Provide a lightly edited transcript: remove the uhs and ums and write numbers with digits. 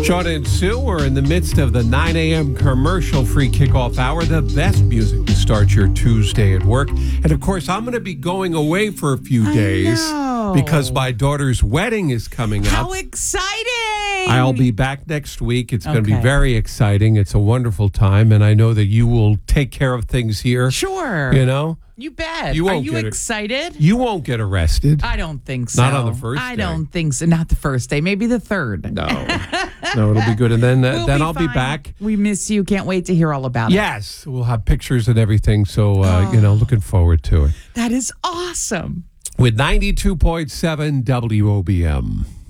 Sean and Sue are in the midst of the 9 a.m. commercial-free kickoff hour, the best music to start your Tuesday at work. And, of course, I'm going to be going away for a few days because my daughter's wedding is coming up. How exciting! I'll be back next week. It's going to be very exciting. It's a wonderful time, and I know that you will take care of things here. Sure. You know? You bet. You won't Are you excited? You won't get arrested. I don't think so. Not on the first day. I don't think so. Not the first day. Maybe the third. No, it'll be good. And then I'll be fine. back. We miss you. Can't wait to hear all about it. Yes, we'll have pictures and everything. So, looking forward to it. That is awesome. With 92.7 WOBM.